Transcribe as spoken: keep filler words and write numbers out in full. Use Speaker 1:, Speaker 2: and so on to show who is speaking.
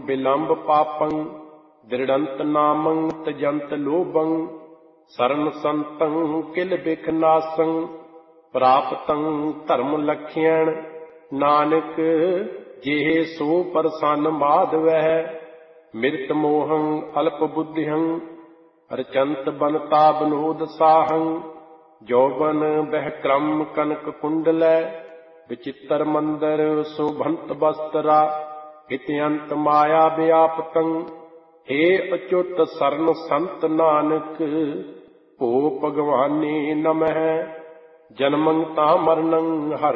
Speaker 1: बिलंब पापं दृढ़ंत नामं तजंत लोभं शरण संतं किल बिखनासं प्राप्तं धर्म लक्ष्यण नानक जेह सो प्रसन्न माधवः मृत मोहं अल्प बुद्धिहं रचंत बनता बनोद साहं जौबन बह क्रम कनक कुंडल विचित्र मंदर शोभंत वस्त्रा हित्यंत माया व्यापतं हे अच्युत शरण संत नानक भो भगवाने नमः जन्मं ता मरणं हर